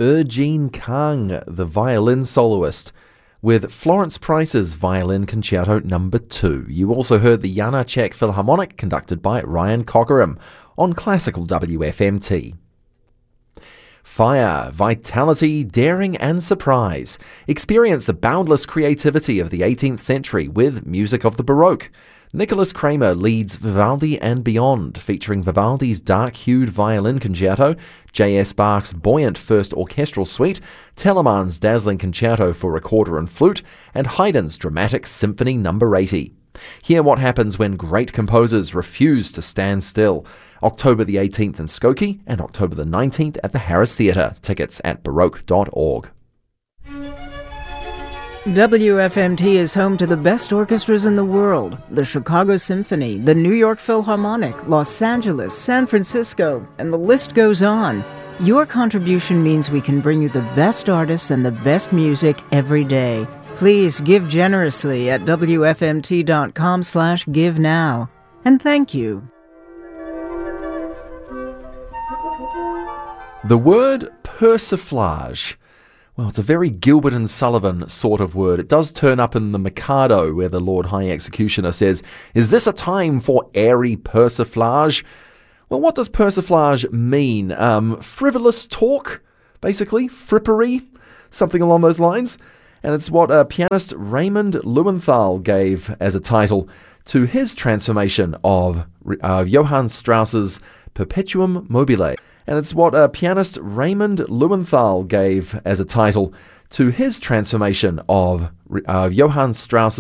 Jean Kang, the violin soloist, with Florence Price's Violin Concerto No. 2. You also heard the Janacek Philharmonic, conducted by Ryan Cockerham, on Classical WFMT. Fire, vitality, daring and surprise. Experience the boundless creativity of the 18th century with music of the Baroque. Nicholas Kramer leads Vivaldi and Beyond, featuring Vivaldi's dark-hued violin concerto, J.S. Bach's buoyant first orchestral suite, Telemann's dazzling concerto for recorder and flute, and Haydn's dramatic Symphony No. 80. Hear what happens when great composers refuse to stand still. October the 18th in Skokie and October the 19th at the Harris Theatre. Tickets at baroque.org. WFMT is home to the best orchestras in the world: the Chicago Symphony, the New York Philharmonic, Los Angeles, San Francisco, and the list goes on. Your contribution means we can bring you the best artists and the best music every day. Please give generously at WFMT.com/give now. And thank you. The word persiflage. Well, it's a very Gilbert and Sullivan sort of word. It does turn up in the Mikado, where the Lord High Executioner says, "Is this a time for airy persiflage?" Well, what does persiflage mean? Frivolous talk, basically, frippery, something along those lines. And it's what pianist Raymond Lewenthal gave as a title to his transformation of Johann Strauss's Perpetuum mobile. And it's what pianist Raymond Lewenthal gave as a title to his transformation of Johann Strauss's